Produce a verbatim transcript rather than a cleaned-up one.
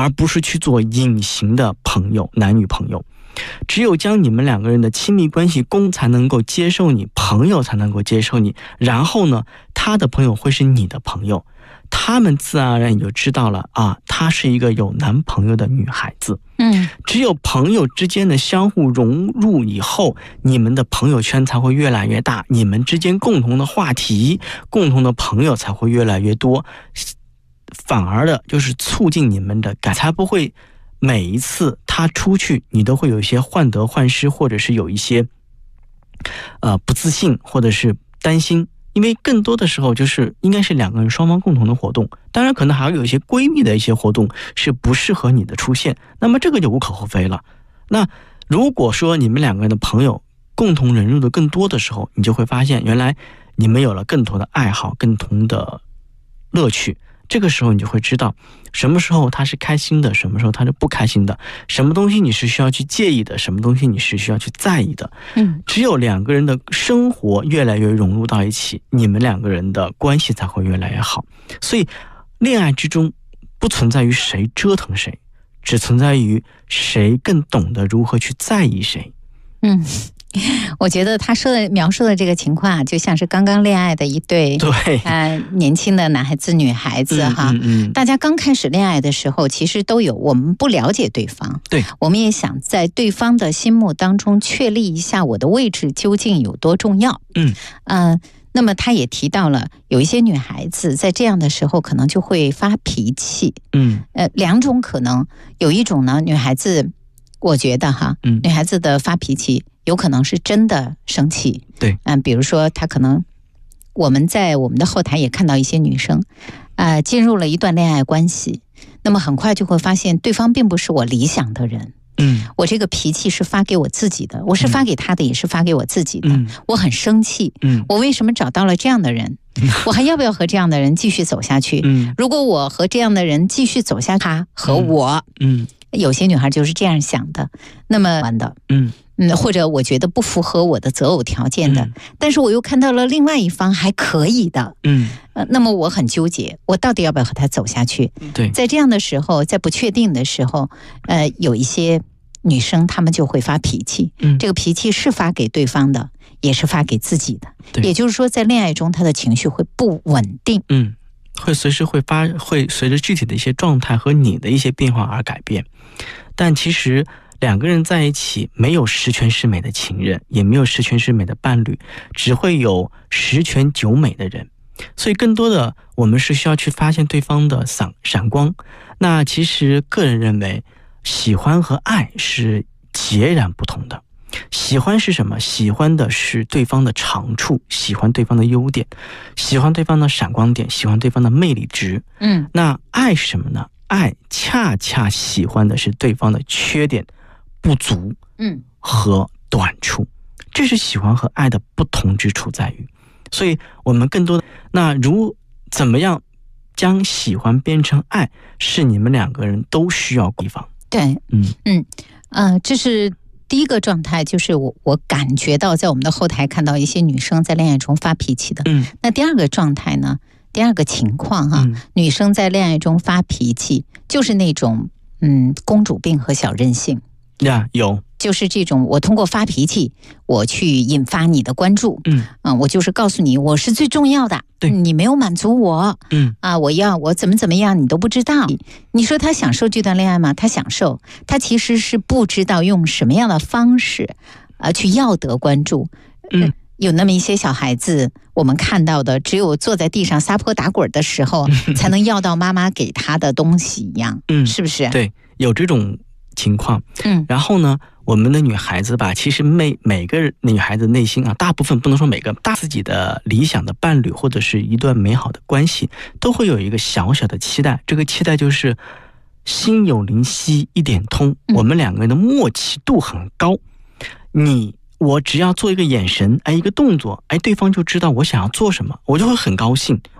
而不是去做隐形的朋友，男女朋友。只有将你们两个人的亲密关系，公才能够接受你，朋友才能够接受你，然后呢，他的朋友会是你的朋友，他们自然而然也就知道了啊，她是一个有男朋友的女孩子。 嗯， 只有朋友之间的相互融入以后，你们的朋友圈才会越来越大，你们之间共同的话题、共同的朋友才会越来越多，反而的就是促进你们的感，才不会每一次他出去，你都会有一些患得患失，或者是有一些呃不自信，或者是担心。因为更多的时候就是应该是两个人双方共同的活动，当然可能还会有一些闺蜜的一些活动是不适合你的出现，那么这个就无可厚非了。那如果说你们两个人的朋友共同融入的更多的时候，你就会发现原来你们有了更多的爱好，更同的乐趣。这个时候你就会知道什么时候他是开心的，什么时候他是不开心的，什么东西你是需要去介意的，什么东西你是需要去在意的。 嗯， 只有两个人的生活越来越融入到一起，你们两个人的关系才会越来越好。所以恋爱之中不存在于谁折腾谁，只存在于谁更懂得如何去在意谁。 嗯，我觉得他说的描述的这个情况啊，就像是刚刚恋爱的一对对呃年轻的男孩子女孩子哈、 嗯嗯嗯、 大家刚开始恋爱的时候，其实都有我们不了解对方， 对， 我们也想在对方的心目当中确立一下我的位置究竟有多重要。 嗯呃那么他也提到了有一些女孩子在这样的时候可能就会发脾气。 嗯呃两种可能，有一种呢，女孩子我觉得哈， 嗯， 女孩子的发脾气有可能是真的生气。 对， 嗯，比如说她可能，我们在我们的后台也看到一些女生，呃，进入了一段恋爱关系，那么很快就会发现对方并不是我理想的人。 嗯， 我这个脾气是发给我自己的，我是发给他的，嗯、也是发给我自己的。 嗯、 我很生气。 嗯， 我为什么找到了这样的人？嗯、我还要不要和这样的人继续走下去？ 嗯， 如果我和这样的人继续走下去，他和我， 嗯， 有些女孩就是这样想的。那么完的， 嗯。 嗯，或者我觉得不符合我的择偶条件的、嗯，但是我又看到了另外一方还可以的， 嗯， 呃，那么我很纠结，我到底要不要和他走下去？ 对，在这样的时候，在不确定的时候，呃，有一些女生她们就会发脾气， 嗯， 这个脾气是发给对方的，也是发给自己的， 对， 也就是说，在恋爱中，她的情绪会不稳定， 嗯，会随时会发，会随着具体的一些状态和你的一些变化而改变，但其实。两个人在一起，没有十全十美的情人，也没有十全十美的伴侣，只会有十全九美的人。所以更多的我们是需要去发现对方的闪闪光。那其实个人认为，喜欢和爱是截然不同的。喜欢是什么？喜欢的是对方的长处，喜欢对方的优点，喜欢对方的闪光点，喜欢对方的魅力值。 嗯， 那爱是什么呢？爱恰恰喜欢的是对方的缺点、不足，嗯，和短处，这是喜欢和爱的不同之处在于。所以我们更多的，那如怎么样将喜欢变成爱，是你们两个人都需要地方。 对，嗯嗯呃，这是第一个状态，就是我我感觉到在我们的后台看到一些女生在恋爱中发脾气的。嗯，那第二个状态呢？第二个情况哈、啊嗯，女生在恋爱中发脾气，就是那种嗯公主病和小任性。 呀、yeah, 有， 就是这种，我通过发脾气，我去引发你的关注，嗯嗯，我就是告诉你我是最重要的， 对， 你没有满足我，嗯啊，我要我怎么怎么样，你都不知道。你说他享受这段恋爱吗？他享受，他其实是不知道用什么样的方式，呃，去要得关注，嗯。有那么一些小孩子，我们看到的只有坐在地上撒泼打滚的时候，才能要到妈妈给他的东西一样，嗯，是不是？ 对，有这种情况。嗯，然后呢，我们的女孩子吧，其实每每个女孩子内心啊，大部分不能说每个，大自己的理想的伴侣或者是一段美好的关系，都会有一个小小的期待。这个期待就是心有灵犀一点通，嗯、我们两个人的默契度很高。你。我只要做一个眼神，哎，一个动作，哎，对方就知道我想要做什么，我就会很高兴。